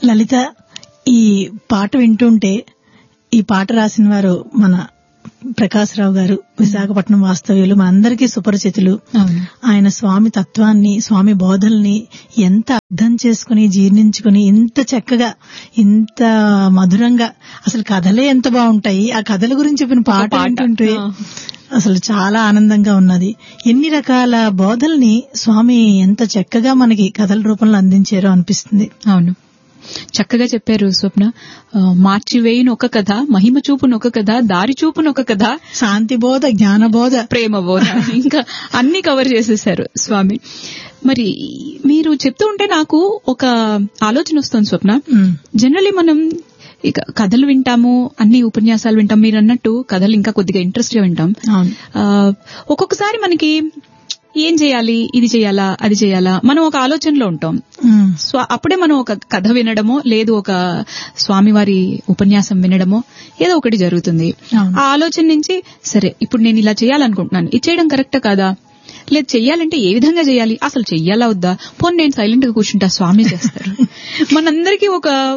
లలిత, ఈ పాట వింటుంటే, ఈ పాట రాసిన వారు మన ప్రకాశరావు గారు, విశాఖపట్నం వాస్తవ్యులు, మనందరికీ సుపరిచితులు. ఆయన స్వామి తత్వాన్ని, స్వామి బోధల్ని ఎంత అర్థం చేసుకుని జీర్ణించుకుని ఇంత చక్కగా, ఇంత మధురంగా, అసలు కథలే ఎంత బాగుంటాయి. ఆ కథల గురించి చెప్పిన పాట వింటుంటే అసలు చాలా ఆనందంగా ఉన్నది. ఎన్ని రకాల బోధల్ని స్వామి ఎంత చక్కగా మనకి కథల రూపంలో అందించారో అనిపిస్తుంది. అవును, చక్కగా చెప్పారు స్వప్న. మార్చివేయును ఒక కథ, మహిమ చూపును ఒక కథ, దారి చూపును ఒక కథ, శాంతి బోధ, జ్ఞాన బోధ, ప్రేమ బోధ, ఇంకా అన్ని కవర్ చేసేశారు స్వామి. మరి మీరు చెప్తూ ఉంటే నాకు ఒక ఆలోచన వస్తుంది స్వప్న. జనరలీ మనం ఇక కథలు వింటాము, అన్ని ఉపన్యాసాలు వింటాం. మీరు అన్నట్టు కథలు ఇంకా కొద్దిగా ఇంట్రెస్ట్ గా వింటాం. ఒక్కొక్కసారి మనకి ఏం చేయాలి, ఇది చేయాలా, అది చేయాలా, మనం ఒక ఆలోచనలో ఉంటాం. అప్పుడే మనం ఒక కథ వినడమో, లేదు ఒక స్వామివారి ఉపన్యాసం వినడమో ఏదో ఒకటి జరుగుతుంది. ఆ ఆలోచన నుంచి సరే ఇప్పుడు నేను ఇలా చేయాలనుకుంటున్నాను, ఇది చేయడం కరెక్టా కాదా, లేదు చెయ్యాలంటే ఏ విధంగా చేయాలి, అసలు చెయ్యాలా వద్దా, పోనీ నేను సైలెంట్ గా కూర్చుంటా, స్వామి చేస్తారు. మనందరికీ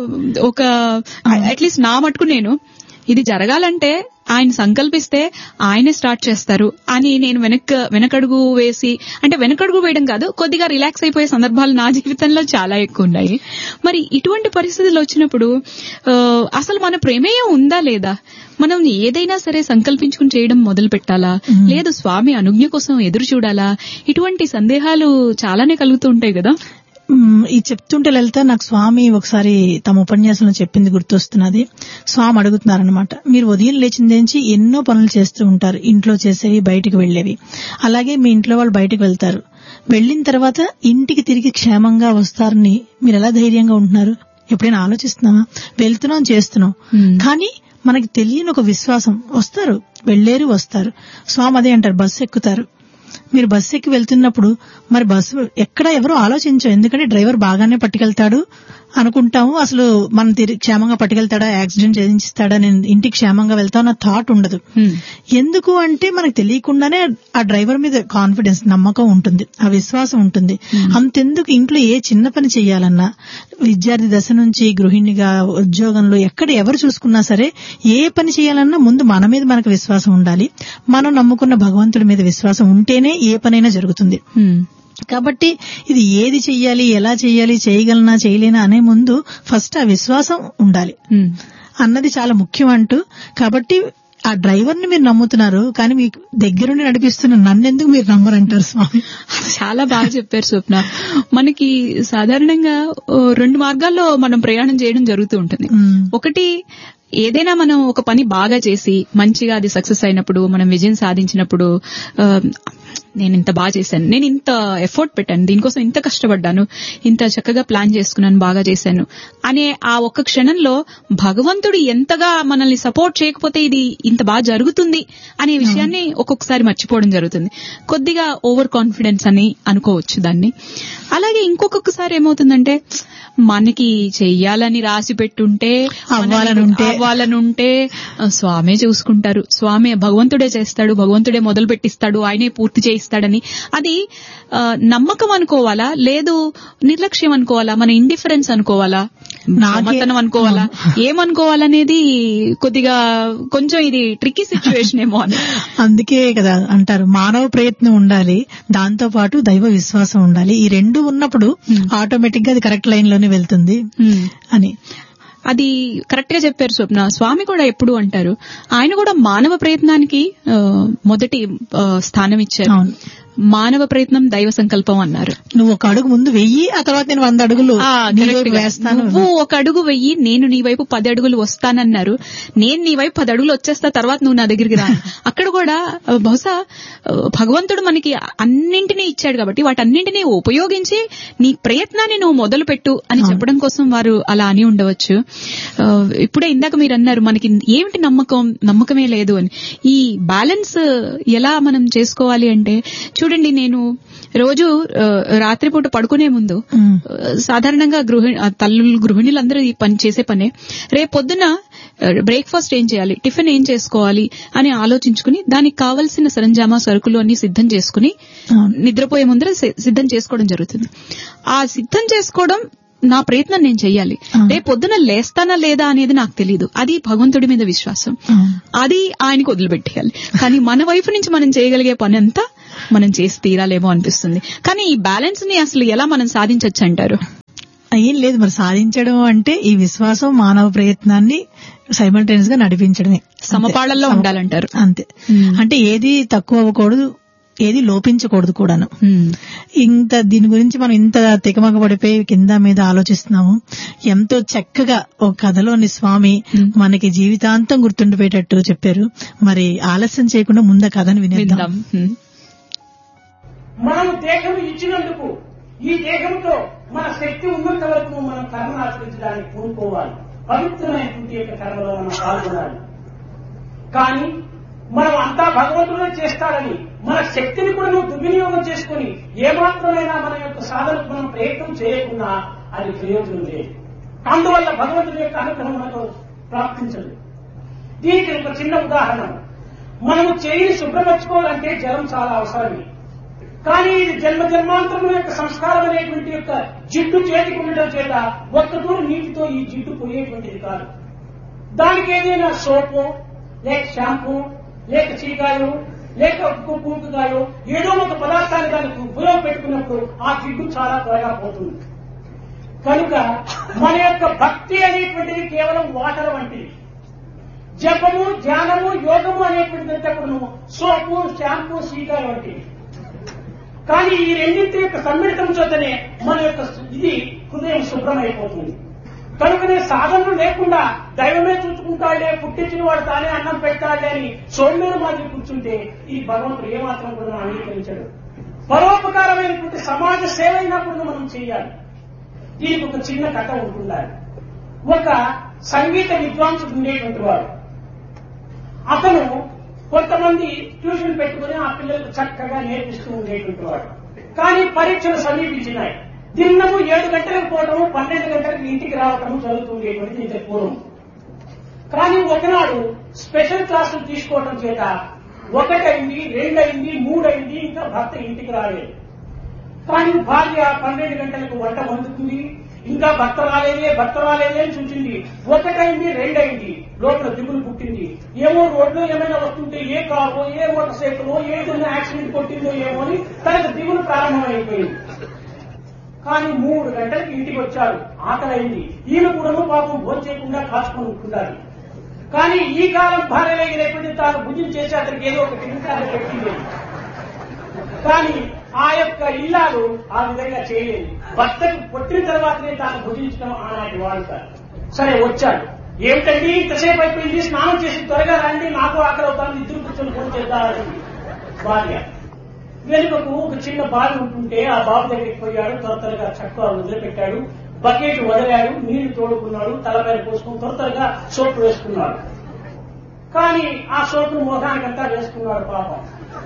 ఒక అట్లీస్ట్ నా మటుకు నేను ఇది జరగాలంటే ఆయన సంకల్పిస్తే ఆయనే స్టార్ట్ చేస్తారు అని నేను వెనకడుగు వేసి, అంటే వెనకడుగు వేయడం కాదు, కొద్దిగా రిలాక్స్ అయిపోయే సందర్భాలు నా జీవితంలో చాలా ఎక్కువ ఉన్నాయి. మరి ఇటువంటి పరిస్థితులు వచ్చినప్పుడు అసలు మన ప్రమేయం ఉందా లేదా, మనం ఏదైనా సరే సంకల్పించుకుని చేయడం మొదలు పెట్టాలా, లేదు స్వామి అనుజ్ఞ కోసం ఎదురు చూడాలా, ఇటువంటి సందేహాలు చాలానే కలుగుతూ ఉంటాయి కదా. ఇది చెప్తుంటే లలిత, నాకు స్వామి ఒకసారి తమ ఉపన్యాసంలో చెప్పింది గుర్తొస్తున్నది. స్వామి అడుగుతున్నారనమాట, మీరు ఉదయం లేచిందేంచి ఎన్నో పనులు చేస్తూ ఉంటారు, ఇంట్లో చేసేవి, బయటికి వెళ్లేవి. అలాగే మీ ఇంట్లో వాళ్ళు బయటకు వెళ్తారు, వెళ్లిన తర్వాత ఇంటికి తిరిగి క్షేమంగా వస్తారని మీరు ఎలా ధైర్యంగా ఉంటున్నారు? ఎప్పుడైనా ఆలోచిస్తున్నావా? వెళ్తున్నాం, చేస్తున్నాం, కానీ మనకి తెలియని ఒక విశ్వాసం, వస్తారు, వెళ్లేరు, వస్తారు. స్వామి అదే అంటారు, బస్సు ఎక్కుతారు. మీరు బస్సు ఎక్కి వెళ్తున్నప్పుడు మరి బస్సు ఎక్కడ ఎవరో ఆలోచించాం, ఎందుకంటే డ్రైవర్ బాగానే పట్టుకెళ్తాడు అనుకుంటాము, అసలు మనం క్షేమంగా పట్టుకెళ్తాడా, యాక్సిడెంట్ చేయించిస్తాడా, నేను ఇంటికి క్షేమంగా వెళ్తా అన్న థాట్ ఉండదు. ఎందుకు అంటే మనకు తెలియకుండానే ఆ డ్రైవర్ మీద కాన్ఫిడెన్స్, నమ్మకం ఉంటుంది, ఆ విశ్వాసం ఉంటుంది. అంతెందుకు ఇంట్లో ఏ చిన్న పని చేయాలన్నా, విద్యార్థి దశ నుంచి గృహిణిగా, ఉద్యోగంలో ఎక్కడ ఎవరు చూసుకున్నా సరే, ఏ పని చేయాలన్నా ముందు మన మీద మనకు విశ్వాసం ఉండాలి. మనం నమ్ముకున్న భగవంతుడి మీద విశ్వాసం ఉంటేనే ఏ పనైనా జరుగుతుంది. కాబట్టి ఇది ఏది చెయ్యాలి, ఎలా చెయ్యాలి, చేయగలనా చేయలేనా అనే ముందు ఫస్ట్ ఆ విశ్వాసం ఉండాలి అన్నది చాలా ముఖ్యం అంటూ. కాబట్టి ఆ డ్రైవర్ ని మీరు నమ్ముతున్నారు, కానీ మీకు దగ్గరుండి నడిపిస్తున్న నన్నెందుకు మీరు నమ్మరంటారు స్వామి. చాలా బాగా చెప్పారు స్వప్న. మనకి సాధారణంగా 2 మార్గాల్లో మనం ప్రయాణం చేయడం జరుగుతూ ఉంటుంది. ఒకటి, ఏదైనా మనం ఒక పని బాగా చేసి మంచిగా అది సక్సెస్ అయినప్పుడు, మనం విజయం సాధించినప్పుడు, నేను ఇంత బాగా చేశాను, నేను ఇంత ఎఫర్ట్ పెట్టాను, దీనికోసం ఇంత కష్టపడ్డాను, ఇంత చక్కగా ప్లాన్ చేసుకున్నాను, బాగా చేశాను అనే ఆ ఒక్క క్షణంలో భగవంతుడు ఎంతగా మనల్ని సపోర్ట్ చేయకపోతే ఇది ఇంత బాగా జరుగుతుంది అనే విషయాన్ని ఒక్కొక్కసారి మర్చిపోవడం జరుగుతుంది. కొద్దిగా ఓవర్ కాన్ఫిడెన్స్ అని అనుకోవచ్చు దాన్ని. అలాగే ఇంకొకసారి ఏమవుతుందంటే, మనకి చెయ్యాలని రాసి పెట్టుంటే, అవ్వాలనుంటే స్వామే చూసుకుంటారు, స్వామి భగవంతుడే చేస్తాడు, భగవంతుడే మొదలు పెట్టిస్తాడు, ఆయనే పూర్తి చేయిస్తాడని అది నమ్మకం అనుకోవాలా, లేదు నిర్లక్ష్యం అనుకోవాలా, మన ఇండిఫరెన్స్ అనుకోవాలా, నామతనం అనుకోవాలా, ఏమనుకోవాలనేది కొద్దిగా కొంచెం ఇది ట్రిక్కీ సిచ్యువేషన్ ఏమో అని. అందుకే కదా అంటారు, మానవ ప్రయత్నం ఉండాలి, దాంతో పాటు దైవ విశ్వాసం ఉండాలి. ఈ రెండు ఉన్నప్పుడు ఆటోమేటిక్ గా అది కరెక్ట్ లైన్ లోనే వెళ్తుంది అని. అది కరెక్ట్ గా చెప్పారు స్వప్న. స్వామి కూడా ఎప్పుడు అంటారు, ఆయన కూడా మానవ ప్రయత్నానికి మొదటి స్థానం ఇచ్చారు. మానవ ప్రయత్నం దైవ సంకల్పం అన్నారు. నువ్వు ఒక అడుగు ముందు వెయ్యి, ఆ తర్వాత నేను 100 అడుగులు వేస్తాను. నువ్వు ఒక అడుగు వెయ్యి, నేను నీ వైపు 10 అడుగులు వస్తానన్నారు. నేను నీ వైపు 10 అడుగులు వచ్చేస్తా, తర్వాత నువ్వు నా దగ్గరికి రా. అక్కడ కూడా బహుశా భగవంతుడు మనకి అన్నింటినీ ఇచ్చాడు కాబట్టి వాటన్నింటినీ ఉపయోగించి నీ ప్రయత్నాన్ని నువ్వు మొదలు పెట్టు అని చెప్పడం కోసం వారు అలా అని ఉండవచ్చు. ఇప్పుడే ఇందాక మీరు అన్నారు, మనకి ఏమిటి నమ్మకమే లేదు అని. ఈ బ్యాలెన్స్ ఎలా మనం చేసుకోవాలి అంటే, చూడండి, నేను రోజు రాత్రిపూట పడుకునే ముందు సాధారణంగా గృహిణులందరూ ఈ పని చేసే పనే, రేపు పొద్దున బ్రేక్ఫాస్ట్ ఏం చేయాలి, టిఫిన్ ఏం చేసుకోవాలి అని ఆలోచించుకుని దానికి కావలసిన సరంజామా సరుకులు అన్ని సిద్ధం చేసుకుని నిద్రపోయే ముందర సిద్ధం చేసుకోవడం జరుగుతుంది. ఆ సిద్ధం చేసుకోవడం నా ప్రయత్నం నేను చెయ్యాలి. రేపు పొద్దున లేస్తానా లేదా అనేది నాకు తెలియదు. అది భగవంతుడి మీద విశ్వాసం, అది ఆయనకు వదిలిపెట్టేయాలి. కానీ మన వైపు నుంచి మనం చేయగలిగే పని అంతా మనం చేసి తీరాలేమో అనిపిస్తుంది. కానీ ఈ బ్యాలెన్స్ ని అసలు ఎలా మనం సాధించవచ్చు అంటారు? ఏం లేదు, మరి సాధించడం అంటే ఈ విశ్వాసం మానవ ప్రయత్నాన్ని సైమల్టేనియస్ గా నడిపించడమే, సమపాళల్లో ఉండాలంటారు. అంతే. అంటే ఏది తక్కువ అవ్వకూడదు, ఏది లోపించకూడదు కూడాను. దీని గురించి మనం ఇంత తికమక పడిపోయి కింద మీద ఆలోచిస్తున్నాము. ఎంతో చక్కగా ఒక కథలోని స్వామి మనకి జీవితాంతం గుర్తుండిపోయేటట్టు చెప్పారు. మరి ఆలస్యం చేయకుండా ముందు కథను వినేద్దాం. మనం దేహం ఇచ్చినందుకు ఈ దేహంతో మన శక్తి ఉన్నంత వరకు మనం కర్మను ఆచరించడానికి పూనుకోవాలి. పవిత్రమైనటువంటి యొక్క కర్మలో మనం పాల్గొనాలి. కానీ మనం అంతా భగవంతుడే చేస్తాడని మన శక్తిని కూడా నువ్వు దుర్వినియోగం చేసుకుని ఏమాత్రమైనా మన యొక్క సాధనకు మనం ప్రయత్నం చేయకుండా అది ప్రయోజనం లేదు. అందువల్ల భగవంతుడి యొక్క అనుగ్రహం మనకు ప్రాప్తించదు. దీనికి ఒక చిన్న ఉదాహరణ, మనము చేయిని శుభ్రపరచుకోవాలంటే జలం చాలా అవసరమే. కానీ ఇది జన్మ జన్మాంతరం యొక్క సంస్కారం అనేటువంటి యొక్క జిడ్డు చేతికి ఉండటం చేత ఒక్కటూరు నీటితో ఈ జిడ్డు పోయేటువంటిది కాదు. దానికి ఏదైనా సోపు లేక షాంపూ లేక చీకాయో లేక కుంకుగాయో ఏదో ఒక పదార్థాన్ని దానికి ఉపయోగపెట్టుకున్నప్పుడు ఆ జిడ్డు చాలా త్వరగా పోతుంది. కనుక మన యొక్క భక్తి అనేటువంటిది కేవలం వాటర్ వంటిది. జపము, ధ్యానము, యోగము అనేటువంటిది సోపు, షాంపూ, చీకాయ వంటివి. కానీ ఈ రెండింటి యొక్క సమ్మిళితం చేతనే మన యొక్క ఇది హృదయం శుభ్రమైపోతుంది. కనుకనే సాధనలు లేకుండా దైవమే చూసుకుంటాడే, పుట్టించిన వాడు తానే అన్నం పెట్టాడే అని సోమ్యుడు మాదిరి కూర్చుంటే ఈ భగవంతుడు ఏమాత్రం కూడా మనం అంగీకరించాడు. పరోపకారమైనటువంటి సమాజ సేవ అయినప్పుడు మనం చేయాలి. దీనికి ఒక చిన్న కథ ఉంటుండాలి. ఒక సంగీత విద్వాంసుడు ఉండేటువంటి వాడు, అతను కొంతమంది ట్యూషన్ పెట్టుకుని ఆ పిల్లలకు చక్కగా నేర్పిస్తూ ఉండేటువంటి వాడు. కానీ పరీక్షలు సమీపించినాయి. దినము 7 గంటలకు పోవటము, 12 గంటలకు ఇంటికి రావటము జరుగుతుండేటువంటిది ఇంత పూర్వం. కానీ ఒకనాడు స్పెషల్ క్లాసులు తీసుకోవడం చేత 1 అయింది, 2 అయింది, 3 అయింది, ఇంకా భర్త ఇంటికి రాలేదు. కానీ భార్య 12 గంటలకు వంట వండుతుంది, ఇంకా భర్త రాలేదే అని చూసింది. 1 అయింది, 2 అయింది, లోపల దిగులు పుట్టింది. ఏమో రోడ్లో ఏమైనా వస్తుంటే ఏ కారో, ఏ మోటార్ సైకిల్, ఏదైనా యాక్సిడెంట్ కొట్టిందో ఏమో అని తనకు దిగులు ప్రారంభమైపోయింది. కానీ 3 గంటలకు ఇంటికి వచ్చాడు, ఆకలి అయింది. ఈయన కూడా పాపం భోజనం చేయకుండా కాచుకొని ఉంటున్నారు. కానీ ఈ కాలం భార్య లేకపోతే తాను భుజం చేసి అతనికి ఏదో ఒక తింటాన్ని పెట్టింది. కానీ ఆ యొక్క ఇల్లాలు ఆ విధంగా చేయలేదు. భర్తకు పుట్టిన తర్వాతనే తాను భుజించడం ఆనాటి వాడుక. సరే వచ్చాడు, ఏమిటండి ఇంతసేపు అయిపోయింది, స్నానం చేసి త్వరగా రండి, నాకు ఆకలి అవుతాను, ఇద్దరు కూర్చొని ఫోన్ చేద్దామని భార్య. వెనుకకు ఒక చిన్న బావి ఉంటుంటే ఆ బాబు దగ్గరికి పోయాడు. త్వరగా చక్కగా వదిలిపెట్టాడు, బకెట్ వదిలాడు, నీళ్లు తోడుకున్నాడు, తలపైన పోసుకుని త్వరగా సోపు వేసుకున్నాడు. కానీ ఆ సోపును మోహానికంతా వేసుకున్నాడు పాపం.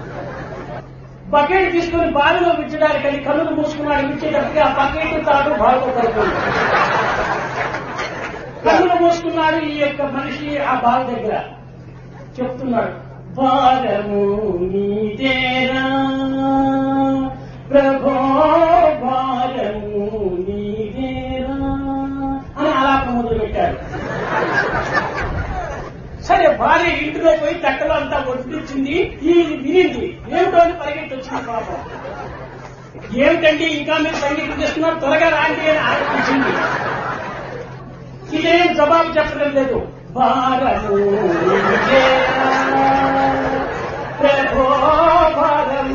బకెట్ తీసుకుని బావిలో విచ్చడానికి కన్నులు మూసుకున్నాడు. విచ్చేటప్పటికి ఆ బకెట్ తాడు బావిలో పడుతుంది. కన్నులు మూసుకున్నాడు ఈ యొక్క మనిషి ఆ బావి దగ్గర. చెప్తున్నాడు, భారము నీదేరా ప్రభో, భారము నీదేరా అని ఆలాపన మొదలు పెట్టాడు. సరే భార్య ఇంటిలో పోయి తట్టలో అంతా వడ్డించింది. ఈ వినింది, ఏమిటో అని పరిగెత్తి వచ్చింది పాపం. ఏమిటండి ఇంకా మీరు సంగీతం చేస్తున్నారు, త్వరగా రాండి అని ఆలోచించింది. ఇదేం జవాబు చెప్పడం లేదు. భారము ప్రభో, భారము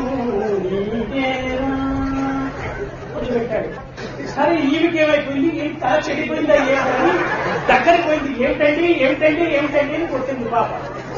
వదిలిపెట్టాడు. సరే ఈవికేమైపోయింది, ఈ తల చెడిపోయిందా ఏమని దగ్గరికి పోయింది. ఏమిటండి అని కొట్టింది పాప.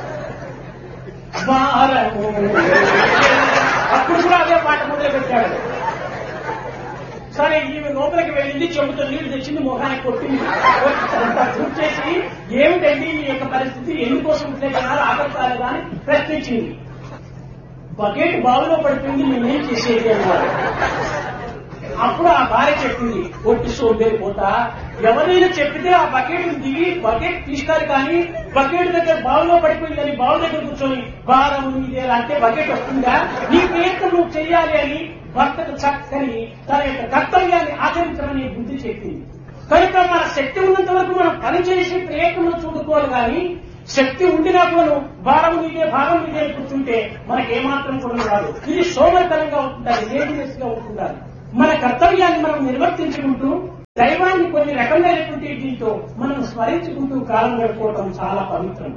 భారము. అప్పుడు కూడా అదే పాట మొదలు పెట్టాడు. సరే ఈమె లోపలికి వెళ్ళింది, చెబుతో నీళ్లు తెచ్చింది, మొహానికి కొట్టింది. చేసి ఏమిటండి ఈ యొక్క పరిస్థితి, ఎందుకోసం ఉద్రేకాలు ఆకర్షాలేదా అని ప్రశ్నించింది. బకెట్ బావిలో పడిపోయింది, నేనేం చేసేది అన్నారు. అప్పుడు ఆ భార్య చెప్పింది, ఒట్టి సోంబేరిపోతా, ఎవరైనా చెప్పితే ఆ బకెట్ దిగి బకెట్ తీసుకారు, కానీ బకెట్ దగ్గర బావిలో పడిపోయిందని బావి దగ్గర కూర్చొని భారం ఇదే అంటే బకెట్ వస్తుందా, నీ ప్రయత్నం నువ్వు చెయ్యాలి అని భర్తకు చక్కని తన యొక్క కర్తవ్యాన్ని ఆచరించమని బుద్ధి చెప్పింది. కనుక మన శక్తి ఉన్నంత వరకు మనం పనిచేసి ప్రయత్నంలో చూడుకోవాలి. కానీ శక్తి ఉండినా కూడా భారం మీదే కూర్చుంటే మనకి ఏమాత్రం కూడా రాదు. ఇది సోమరితనంగా ఉంటుండాలి, లేజినెస్ గా ఉంటుండాలి. మన కర్తవ్యాన్ని మనం నిర్వర్తించుకుంటూ దైవాన్ని కొన్ని రకమైనటువంటి దీంతో మనం స్మరించుకుంటూ కాలం గడుపుకోవడం చాలా పవిత్రం.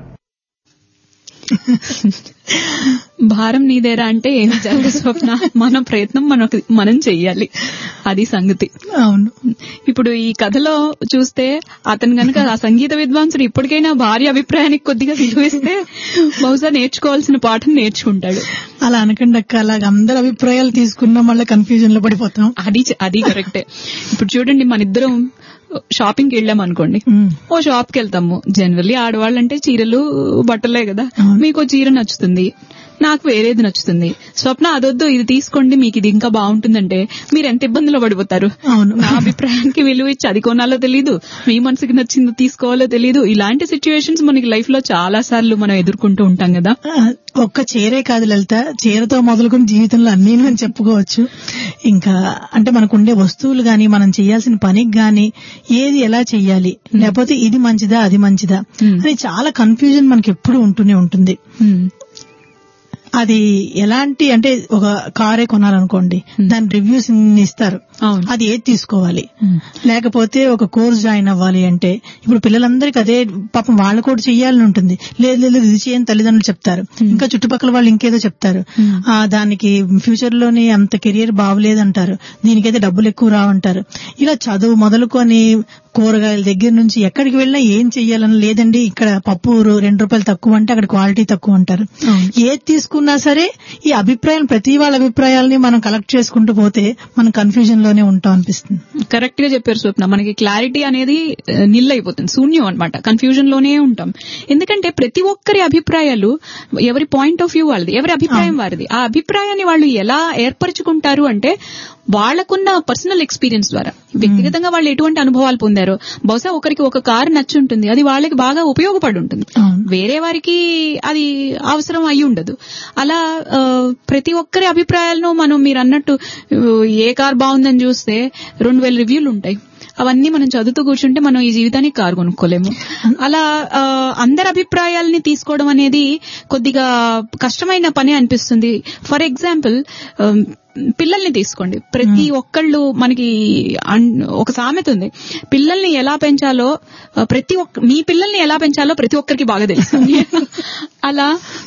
భారం నీదేరా అంటే ఏం జరగదు స్వప్న. మన ప్రయత్నం మనం చెయ్యాలి, అది సంగతి. అవును. ఇప్పుడు ఈ కథలో చూస్తే అతను గనక ఆ సంగీత విద్వాంసుడు ఇప్పటికైనా భార్య అభిప్రాయానికి కొద్దిగా విలువిస్తే బహుశా నేర్చుకోవాల్సిన పాఠం నేర్చుకుంటాడు. అలా అనకండి అక్క, అలాగ అందరు అభిప్రాయాలు తీసుకున్నా మళ్ళీ కన్ఫ్యూజన్ లో పడిపోతాం. అది కరెక్టే. ఇప్పుడు చూడండి, మన ఇద్దరం షాపింగ్ కి వెళ్ళాం అనుకోండి, ఓ షాప్ కి వెళ్తాము. జనరల్లీ ఆడవాళ్ళంటే చీరలు బట్టలే కదా. మీకు చీర నచ్చుతుంది, నాకు వేరేది నచ్చుతుంది. స్వప్న అదొద్దు ఇది తీసుకోండి మీకు ఇది ఇంకా బాగుంటుందంటే మీరు ఎంత ఇబ్బందిలో పడిపోతారు. నా అభిప్రాయానికి విలువ ఇచ్చి అది కొనాలో తెలీదు, మీ మనసుకి నచ్చింది తీసుకోవాలో తెలీదు. ఇలాంటి సిచ్యువేషన్స్ మనకి లైఫ్ లో చాలా సార్లు మనం ఎదుర్కొంటూ ఉంటాం కదా. ఒక్క చీరే కాదు లలిత, చీరతో మొదలుకొని జీవితంలో అన్నీ అని చెప్పుకోవచ్చు. ఇంకా అంటే మనకుండే వస్తువులు గాని, మనం చేయాల్సిన పనికి గాని ఏది ఎలా చెయ్యాలి, లేకపోతే ఇది మంచిదా అది మంచిదా అని చాలా కన్ఫ్యూజన్ మనకి ఎప్పుడు ఉంటూనే ఉంటుంది. అది ఎలాంటి అంటే ఒక కారే కొనాలనుకోండి, దాని రివ్యూస్ ఇస్తారు, అది ఏది తీసుకోవాలి. లేకపోతే ఒక కోర్స్ జాయిన్ అవ్వాలి అంటే ఇప్పుడు పిల్లలందరికీ అదే పాపం వాళ్ళు కూడా చెయ్యాలని ఉంటుంది. లేదు ఇది చేయని తల్లిదండ్రులు చెప్తారు, ఇంకా చుట్టుపక్కల వాళ్ళు ఇంకేదో చెప్తారు. దానికి ఫ్యూచర్ లోని అంత కెరియర్ బాగలేదంటారు, దీనికైతే డబ్బులు ఎక్కువ రావంటారు. ఇలా చదువు మొదలుకొని కూరగాయల దగ్గర నుంచి ఎక్కడికి వెళ్ళినా ఏం చెయ్యాలని లేదండి, ఇక్కడ పప్పు 2 రూపాయలు తక్కువ అంటే అక్కడ క్వాలిటీ తక్కువ అంటారు. ఏది తీసుకున్నా సరే ఈ అభిప్రాయం, ప్రతి వాళ్ళ అభిప్రాయాలని మనం కలెక్ట్ చేసుకుంటూ పోతే మనం కన్ఫ్యూజన్ లోనే ఉంటాం అనిపిస్తుంది. కరెక్ట్ గా చెప్పారు స్వప్న. మనకి క్లారిటీ అనేది నిల్ అయిపోతుంది, శూన్యం అన్నమాట. కన్ఫ్యూజన్ లోనే ఉంటాం. ఎందుకంటే ప్రతి ఒక్కరి అభిప్రాయాలు, ఎవరి పాయింట్ ఆఫ్ వ్యూ వాళ్ళది, ఎవరి అభిప్రాయం వారిది. ఆ అభిప్రాయాన్ని వాళ్ళు ఎలా ఏర్పరచుకుంటారు అంటే వాళ్లకున్న పర్సనల్ ఎక్స్పీరియన్స్ ద్వారా, వ్యక్తిగతంగా వాళ్ళు ఎటువంటి అనుభవాలు పొందారో. బహుశా ఒకరికి ఒక కారు నచ్చి ఉంటుంది, అది వాళ్ళకి బాగా ఉపయోగపడి ఉంటుంది, వేరే వారికి అది అవసరం అయి ఉండదు. అలా ప్రతి ఒక్కరి అభిప్రాయాలను మనం మీరు అన్నట్టు ఏ కార్ బాగుందని చూస్తే 2000 రివ్యూలు ఉంటాయి. అవన్నీ మనం చదువుతూ కూర్చుంటే మనం ఈ జీవితానికి కారు కొనుక్కోలేము. అలా అందరి అభిప్రాయాలని తీసుకోవడం అనేది కొద్దిగా కష్టమైన పని అనిపిస్తుంది. ఫర్ ఎగ్జాంపుల్ పిల్లల్ని తీసుకోండి. ప్రతి ఒక్కళ్ళు, మనకి ఒక సామెత ఉంది, పిల్లల్ని ఎలా పెంచాలో మీ పిల్లల్ని ఎలా పెంచాలో ప్రతి ఒక్కరికి బాగా తెలుస్తుంది. అలా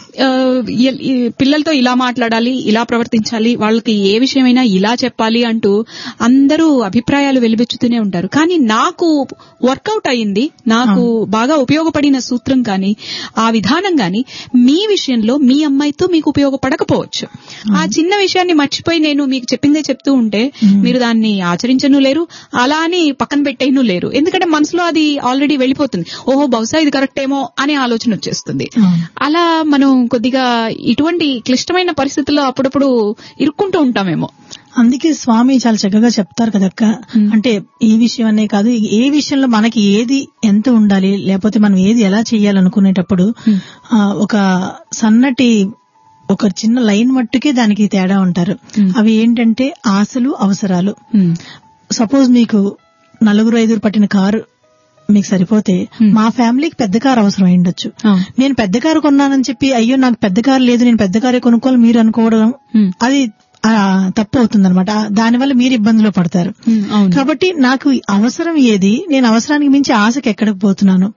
పిల్లలతో ఇలా మాట్లాడాలి, ఇలా ప్రవర్తించాలి, వాళ్ళకి ఏ విషయమైనా ఇలా చెప్పాలి అంటూ అందరూ అభిప్రాయాలు వెలిబెచ్చుతూనే ఉంటారు. కానీ నాకు వర్కౌట్ అయింది, నాకు బాగా ఉపయోగపడిన సూత్రం కానీ ఆ విధానం కానీ మీ విషయంలో మీ అమ్మాయితో మీకు ఉపయోగపడకపోవచ్చు. ఆ చిన్న విషయాన్ని మర్చిపోయి నేను మీకు చెప్పిందే చెప్తూ ఉంటే మీరు దాన్ని ఆచరించను లేరు, అలా అని పక్కన పెట్టేయను లేరు. ఎందుకంటే మనసులో అది ఆల్రెడీ వెళ్ళిపోతుంది. ఓహో బహుశా ఇది కరెక్ట్ ఏమో అనే ఆలోచన వచ్చేస్తుంది. అలా మనం కొద్దిగా ఇటువంటి క్లిష్టమైన పరిస్థితుల్లో అప్పుడప్పుడు ఇరుక్కుంటూ ఉంటామేమో. అందుకే స్వామి చాలా చక్కగా చెప్తారు కదక్క. అంటే ఈ విషయం అనే కాదు, ఏ విషయంలో మనకి ఏది ఎంత ఉండాలి, లేకపోతే మనం ఏది ఎలా చేయాలనుకునేటప్పుడు ఒక సన్నటి ఒక చిన్న లైన్ మట్టుకే దానికి తేడా ఉంటారు. అవి ఏంటంటే ఆశలు, అవసరాలు. సపోజ్ మీకు 4-5 పట్టిన కారు మీకు సరిపోతే మా ఫ్యామిలీకి పెద్ద కారు అవసరం అయ్యుండొచ్చు. నేను పెద్ద కారు కొన్నానని చెప్పి అయ్యో నాకు పెద్ద కారు లేదు, నేను పెద్ద కారే కొనుక్కోవాలి మీరు అనుకోవడం అది తప్పు అవుతుందన్నమాట. దానివల్ల మీరు ఇబ్బందిలో పడతారు. కాబట్టి నాకు అవసరం ఏది, నేను అవసరానికి మించి ఆశకి ఎక్కడికి పోతున్నాను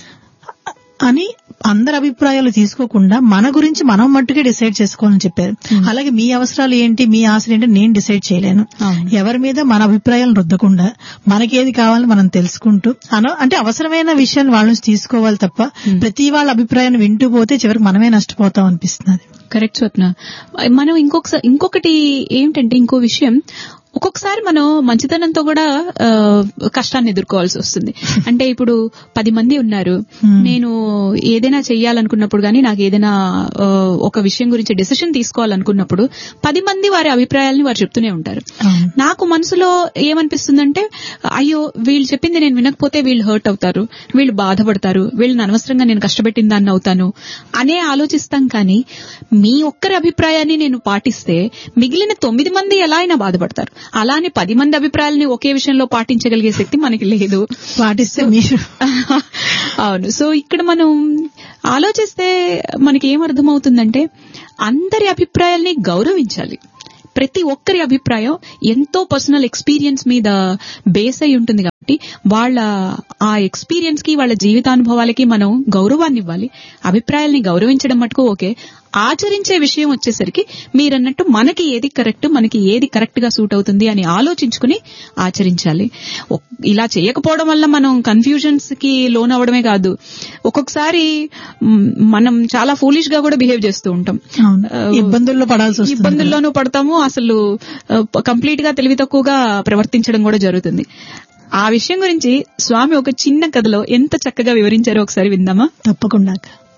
అని అందరి అభిప్రాయాలు తీసుకోకుండా మన గురించి మనం మట్టుకే డిసైడ్ చేసుకోవాలని చెప్పారు. అలాగే మీ అవసరాలు ఏంటి, మీ ఆశలు ఏంటి నేను డిసైడ్ చేయలేను. ఎవరి మీద మన అభిప్రాయాలను రుద్దకుండా మనకేది కావాలని మనం తెలుసుకుంటూ అంటే అవసరమైన విషయాన్ని వాళ్ళ నుంచి తీసుకోవాలి తప్ప ప్రతి వాళ్ళ అభిప్రాయాన్ని వింటూ పోతే చివరికి మనమే నష్టపోతాం అనిపిస్తుంది. కరెక్ట్ స్వప్న. మనం ఇంకొకటి ఏమిటంటే ఇంకో విషయం, ఒక్కొక్కసారి మనం మంచితనంతో కూడా కష్టాన్ని ఎదుర్కోవాల్సి వస్తుంది. అంటే ఇప్పుడు 10 మంది ఉన్నారు, నేను ఏదైనా చెయ్యాలనుకున్నప్పుడు గానీ నాకు ఏదైనా ఒక విషయం గురించి డెసిషన్ తీసుకోవాలనుకున్నప్పుడు 10 మంది వారి అభిప్రాయాలని వారు చెప్తూనే ఉంటారు. నాకు మనసులో ఏమనిపిస్తుందంటే, అయ్యో వీళ్ళు చెప్పింది నేను వినకపోతే వీళ్ళు హర్ట్ అవుతారు, వీళ్ళు బాధపడతారు, వీళ్ళని అనవసరంగా నేను కష్టపెట్టిన దాన్ని అవుతాను అనే ఆలోచిస్తాం. కానీ మీ ఒక్కరి అభిప్రాయాన్ని నేను పాటిస్తే మిగిలిన 9 మంది ఎలా అయినా బాధపడతారు. అలానే 10 మంది అభిప్రాయాలని ఒకే విషయంలో పాటించగలిగే శక్తి మనకి లేదు. పాటిస్తే మీరు అవును. సో ఇక్కడ మనం ఆలోచిస్తే మనకి ఏమర్థమవుతుందంటే, అందరి అభిప్రాయాల్ని గౌరవించాలి. ప్రతి ఒక్కరి అభిప్రాయం ఎంతో పర్సనల్ ఎక్స్పీరియన్స్ మీద బేస్ అయి ఉంటుంది కాబట్టి వాళ్ళ ఆ ఎక్స్పీరియన్స్ కి, వాళ్ళ జీవితానుభవాలకి మనం గౌరవాన్ని ఇవ్వాలి. అభిప్రాయాల్ని గౌరవించడం మటుకు ఓకే, ఆచరించే విషయం వచ్చేసరికి మీరన్నట్టు మనకి ఏది కరెక్ట్, మనకి ఏది కరెక్ట్ గా సూట్ అవుతుంది అని ఆలోచించుకుని ఆచరించాలి. ఇలా చేయకపోవడం వల్ల మనం కన్ఫ్యూజన్స్ కి లోన్ అవడమే కాదు, ఒక్కొక్కసారి మనం చాలా ఫూలిష్ గా కూడా బిహేవ్ చేస్తూ ఉంటాం. ఇబ్బందుల్లోనూ పడతాము, అసలు కంప్లీట్ గా తెలివి తక్కువగా ప్రవర్తించడం కూడా జరుగుతుంది. ఆ విషయం గురించి స్వామి ఒక చిన్న కథలో ఎంత చక్కగా వివరించారో ఒకసారి విందామా? తప్పకుండా.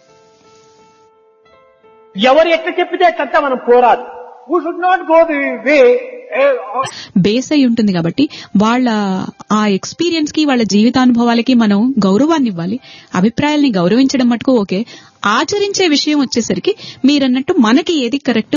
ఎవరు ఎట్లా చెప్పితే అట్లా మనం పోరాదు. We should not go the way. Base అయి ఉంటుంది కాబట్టి వాళ్ళ ఆ ఎక్స్పీరియన్స్ కి, వాళ్ళ జీవితానుభవాలకి మనం గౌరవాన్ని ఇవ్వాలి. అభిప్రాయాల్ని గౌరవించడం మటుకు ఓకే, ఆచరించే విషయం వచ్చేసరికి మీరన్నట్టు మనకి ఏది కరెక్ట్,